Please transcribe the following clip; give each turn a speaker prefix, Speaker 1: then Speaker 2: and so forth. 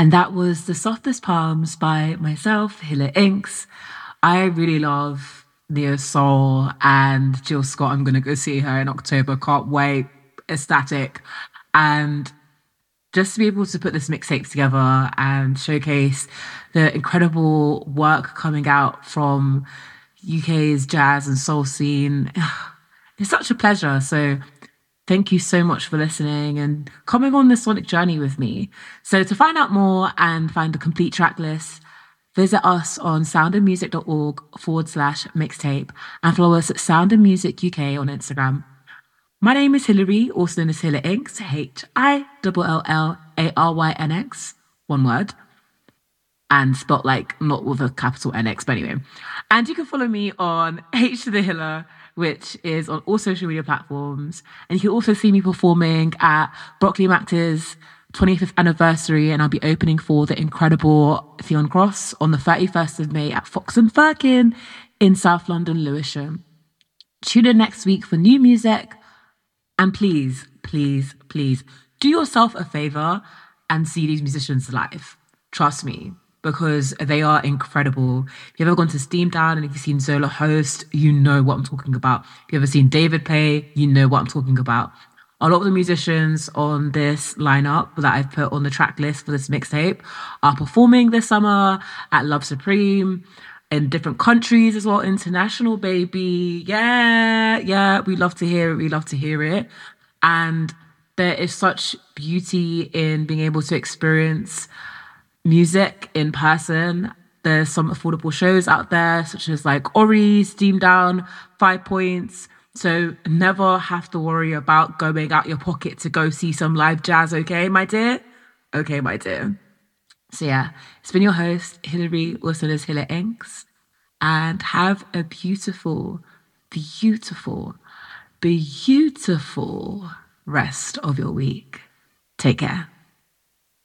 Speaker 1: And that was The Softest Palms by myself, Hilla Inks. I really love Neo Soul and Jill Scott. I'm going to go see her in October. Can't wait. Ecstatic. And just to be able to put this mixtape together and showcase the incredible work coming out from UK's jazz and soul scene, it's such a pleasure. So thank you so much for listening and coming on this sonic journey with me. So to find out more and find the complete track list, visit us on soundandmusic.org/mixtape and follow us at Sound and Music UK on Instagram. My name is Hilary, also known as Hilla Inks, HILLLARYNX, one word, and spelt like not with a capital NX, but anyway. And you can follow me on H to the Hilla, which is on all social media platforms. And you can also see me performing at Broccoli Macta's 25th anniversary, and I'll be opening for the incredible Theon Cross on the 31st of May at Fox and Firkin in South London, Lewisham. Tune in next week for new music. And please, please, please do yourself a favor and see these musicians live. Trust me, because they are incredible. If you've ever gone to Steam Down and if you've seen Zola host, you know what I'm talking about. If you've ever seen David play, you know what I'm talking about. A lot of the musicians on this lineup that I've put on the track list for this mixtape are performing this summer at Love Supreme, in different countries as well, international, baby. Yeah, we love to hear it. We love to hear it. And there is such beauty in being able to experience music in person. There's some affordable shows out there, such as like Ori, Steam Down, 5 Points. So never have to worry about going out your pocket to go see some live jazz, okay, my dear? Okay, my dear. So yeah, it's been your host, Hilary, also known as Hilla Inks. And have a beautiful, beautiful, beautiful rest of your week. Take care.